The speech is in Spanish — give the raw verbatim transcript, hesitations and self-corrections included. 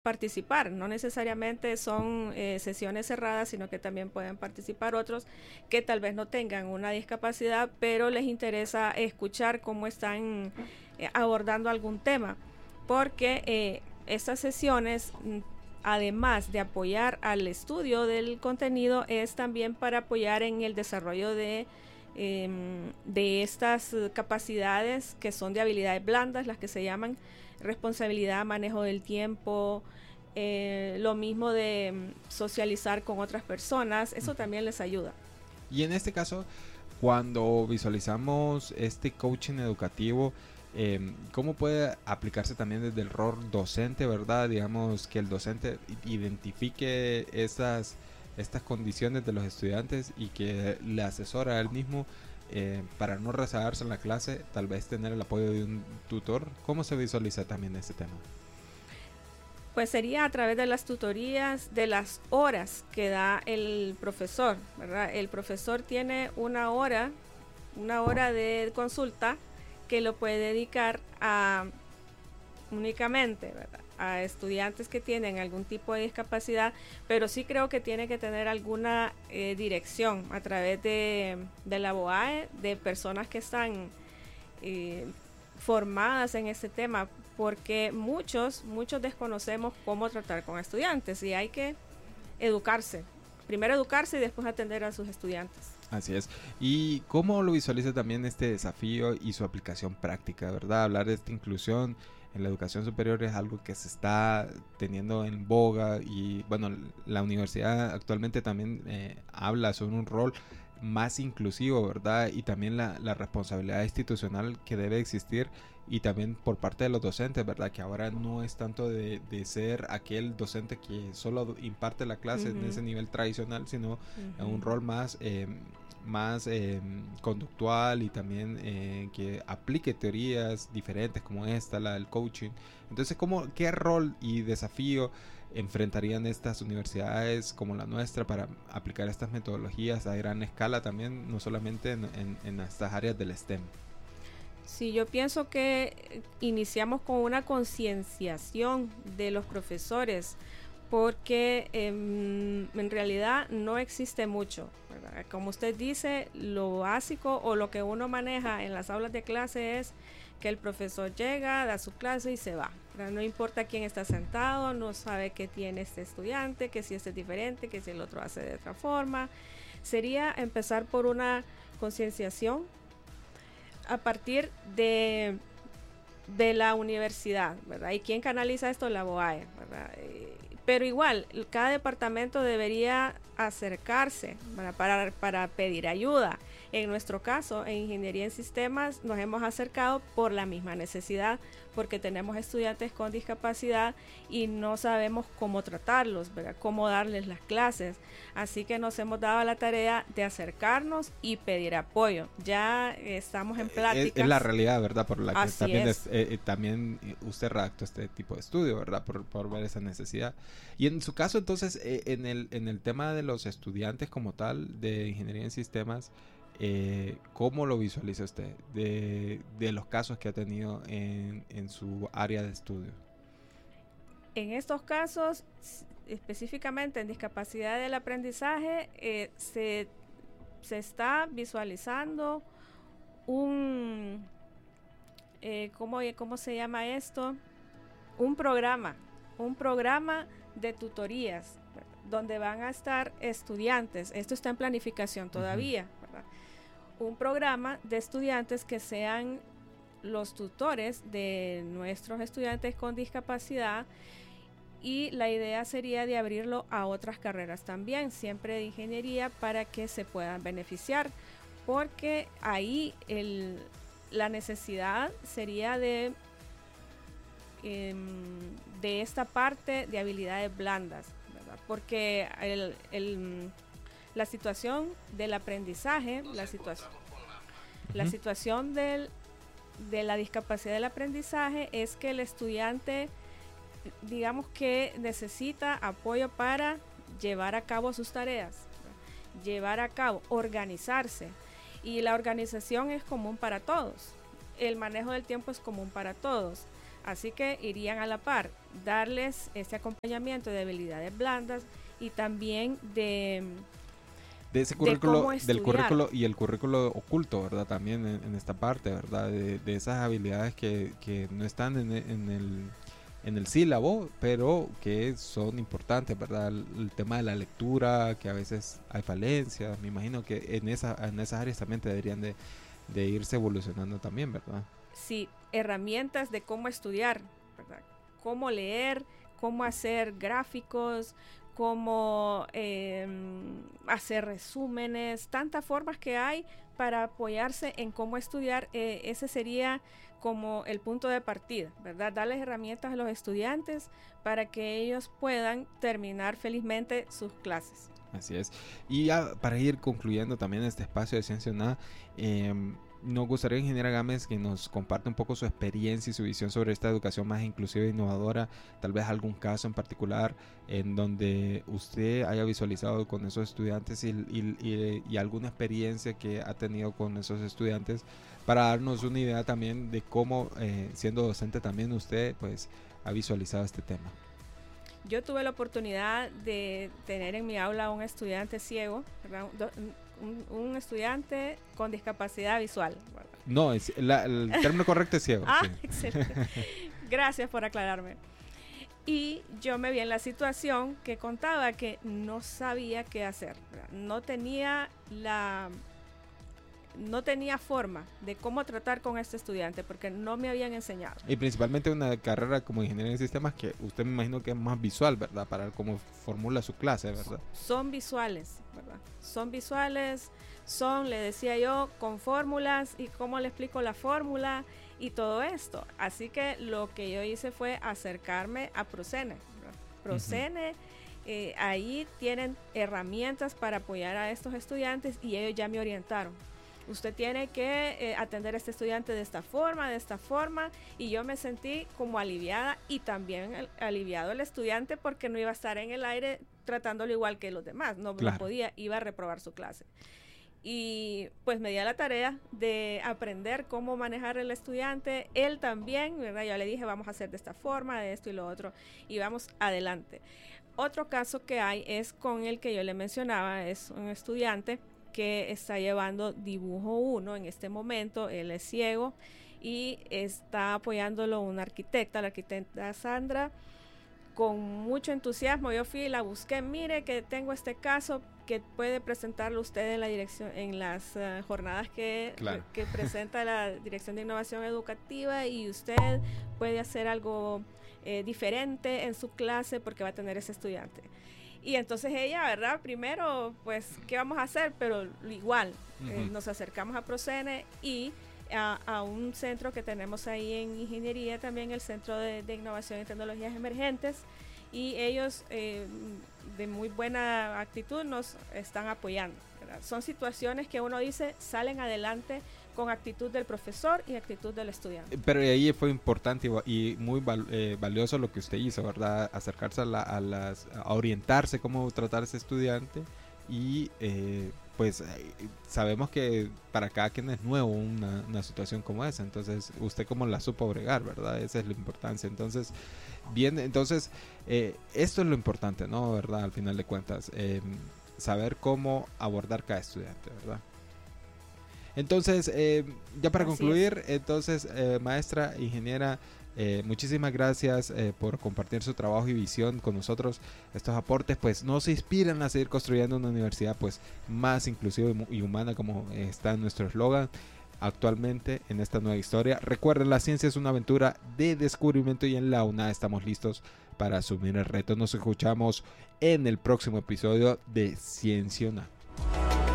participar. No necesariamente son eh, sesiones cerradas, sino que también pueden participar otros que tal vez no tengan una discapacidad, pero les interesa escuchar cómo están eh, abordando algún tema, porque eh, estas sesiones, además de apoyar al estudio del contenido, es también para apoyar en el desarrollo de eh, de estas capacidades que son de habilidades blandas, las que se llaman responsabilidad, manejo del tiempo, eh, lo mismo de socializar con otras personas. Eso también les ayuda. Y en este caso, cuando visualizamos este coaching educativo, eh, ¿cómo puede aplicarse también desde el rol docente, verdad? Digamos que el docente identifique esas, estas condiciones de los estudiantes y que le asesora a él mismo eh, para no rezagarse en la clase, tal vez tener el apoyo de un tutor. ¿Cómo se visualiza también este tema? Pues sería a través de las tutorías, de las horas que da el profesor, ¿verdad? El profesor tiene una hora, una hora de consulta que lo puede dedicar a únicamente, ¿verdad?, a estudiantes que tienen algún tipo de discapacidad, pero sí creo que tiene que tener alguna eh, dirección a través de, de la BOAE, de personas que están eh, formadas en este tema, porque muchos, muchos desconocemos cómo tratar con estudiantes y hay que educarse, primero educarse y después atender a sus estudiantes. Así es. ¿Y cómo lo visualiza también este desafío y su aplicación práctica, verdad? Hablar de esta inclusión en la educación superior es algo que se está teniendo en boga y bueno, la universidad actualmente también eh, habla sobre un rol más inclusivo, ¿verdad? Y también la, la responsabilidad institucional que debe existir y también por parte de los docentes, ¿verdad? Que ahora no es tanto de, de ser aquel docente que solo imparte la clase uh-huh. en ese nivel tradicional, sino uh-huh. un rol más, eh, más eh, conductual y también eh, que aplique teorías diferentes como esta, la del coaching. Entonces, ¿cómo, qué rol y desafío enfrentarían estas universidades como la nuestra para aplicar estas metodologías a gran escala también, no solamente en, en, en estas áreas del STEM? Sí, yo pienso que iniciamos con una concienciación de los profesores, porque eh, en realidad no existe mucho, ¿verdad? Como usted dice, lo básico o lo que uno maneja en las aulas de clase es que el profesor llega, da su clase y se va, ¿verdad? No importa quién está sentado, no sabe qué tiene este estudiante, que si este es diferente, que si el otro hace de otra forma. Sería empezar por una concienciación a partir de, de la universidad, ¿verdad? ¿Y quién canaliza esto? La BOAE, ¿verdad? Eh, pero igual, cada departamento debería acercarse, ¿verdad?, para, para pedir ayuda. En nuestro caso, en Ingeniería en Sistemas, nos hemos acercado por la misma necesidad, porque tenemos estudiantes con discapacidad y no sabemos cómo tratarlos, ¿verdad?, cómo darles las clases. Así que nos hemos dado la tarea de acercarnos y pedir apoyo. Ya estamos en pláticas. Es, es la realidad, ¿verdad? Por la que Así también, es. es, eh, también usted redactó este tipo de estudio, ¿verdad? Por, por ver esa necesidad. Y en su caso, entonces, eh, en, el, en el tema de los estudiantes como tal, de Ingeniería en Sistemas, Eh, ¿cómo lo visualiza usted de, de los casos que ha tenido en, en su área de estudio? En estos casos, específicamente en discapacidad del aprendizaje, eh, se, se está visualizando un, eh, ¿cómo, ¿cómo se llama esto? Un programa, un programa de tutorías, donde van a estar estudiantes. Esto está en planificación todavía, uh-huh. ¿verdad? Un programa de estudiantes que sean los tutores de nuestros estudiantes con discapacidad, y la idea sería de abrirlo a otras carreras también, siempre de ingeniería, para que se puedan beneficiar, porque ahí el, la necesidad sería de, eh, de esta parte de habilidades blandas, ¿verdad? Porque el, el la situación del aprendizaje, la situación, uh-huh. la situación del, de la discapacidad del aprendizaje es que el estudiante, digamos que necesita apoyo para llevar a cabo sus tareas, ¿no?, llevar a cabo, organizarse, y la organización es común para todos, el manejo del tiempo es común para todos. Así que irían a la par, darles ese acompañamiento de habilidades blandas y también de... de ese currículo, de del currículo y el currículo oculto, ¿verdad? También en, en esta parte, ¿verdad? De, de esas habilidades que, que no están en, en el en el sílabo, pero que son importantes, ¿verdad? El, el tema de la lectura, que a veces hay falencias, me imagino que en, esa, en esas áreas también deberían de, de irse evolucionando también, ¿verdad? Sí, herramientas de cómo estudiar, ¿verdad? Cómo leer, cómo hacer gráficos, cómo eh, hacer resúmenes, tantas formas que hay para apoyarse en cómo estudiar. Eh, ese sería como el punto de partida, ¿verdad? Darles herramientas a los estudiantes para que ellos puedan terminar felizmente sus clases. Así es. Y ya para ir concluyendo también este espacio de Ciencia UNA, eh, nos gustaría, ingeniera Gámez, que nos comparte un poco su experiencia y su visión sobre esta educación más inclusiva e innovadora, tal vez algún caso en particular en donde usted haya visualizado con esos estudiantes y, y, y, y alguna experiencia que ha tenido con esos estudiantes, para darnos una idea también de cómo, eh, siendo docente también usted, pues, ha visualizado este tema. Yo tuve la oportunidad de tener en mi aula un estudiante ciego, ¿verdad? Un, un estudiante con discapacidad visual, ¿verdad? No, es, la, el término correcto es ciego. Ah, sí. Excelente. Gracias por aclararme. Y yo me vi en la situación que contaba que no sabía qué hacer, ¿verdad? No tenía la... no tenía forma de cómo tratar con este estudiante porque no me habían enseñado. Y principalmente una carrera como ingeniería de sistemas que usted me imagino que es más visual, ¿verdad? Para cómo formula su clase, ¿verdad? Son visuales, ¿verdad? Son visuales, son, le decía yo, con fórmulas y cómo le explico la fórmula y todo esto. Así que lo que yo hice fue acercarme a Procene, ¿verdad? Procene, uh-huh. eh, ahí tienen herramientas para apoyar a estos estudiantes y ellos ya me orientaron. Usted tiene que eh, atender a este estudiante de esta forma, de esta forma, y yo me sentí como aliviada y también el, aliviado el estudiante porque no iba a estar en el aire tratándolo igual que los demás, no, claro. no podía, iba a reprobar su clase. Y pues me di a la tarea de aprender cómo manejar el estudiante, él también, ¿verdad? Yo le dije vamos a hacer de esta forma, de esto y lo otro, y vamos adelante. Otro caso que hay es con el que yo le mencionaba, es un estudiante que está llevando dibujo uno en este momento, él es ciego y está apoyándolo una arquitecta, la arquitecta Sandra, con mucho entusiasmo. Yo fui y la busqué, mire que tengo este caso que puede presentarlo usted en la dirección, en las uh, jornadas que, claro. que presenta la Dirección de Innovación Educativa y usted puede hacer algo eh, diferente en su clase porque va a tener ese estudiante. Y entonces ella, ¿verdad? Primero, pues, ¿qué vamos a hacer? Pero igual, uh-huh. eh, nos acercamos a Procene y a, a un centro que tenemos ahí en ingeniería, también el Centro de, de Innovación y Tecnologías Emergentes, y ellos eh, de muy buena actitud nos están apoyando, ¿verdad? Son situaciones que uno dice salen adelante con actitud del profesor y actitud del estudiante. Pero ahí fue importante y, y muy val, eh, valioso lo que usted hizo, ¿verdad? Acercarse a, la, a las, a orientarse cómo tratar a ese estudiante y eh, pues sabemos que para cada quien es nuevo una, una situación como esa, entonces usted cómo la supo bregar, ¿verdad? Esa es la importancia. Entonces, bien, entonces eh, esto es lo importante, ¿no? ¿Verdad? Al final de cuentas, eh, saber cómo abordar cada estudiante, ¿verdad? Entonces, eh, ya para Así concluir, es. entonces, eh, maestra, ingeniera, eh, muchísimas gracias eh, por compartir su trabajo y visión con nosotros. Estos aportes, pues, nos inspiran a seguir construyendo una universidad, pues, más inclusiva y, y humana, como eh, está en nuestro eslogan actualmente en esta nueva historia. Recuerden, la ciencia es una aventura de descubrimiento y en la UNA estamos listos para asumir el reto. Nos escuchamos en el próximo episodio de Ciencia UNA.